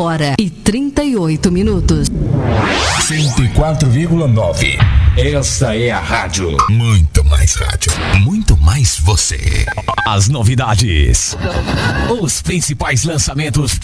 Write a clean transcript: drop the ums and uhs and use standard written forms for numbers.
8h38. 104,9. Esta é a rádio. Muito mais rádio. Muito mais você. As novidades. Os principais lançamentos.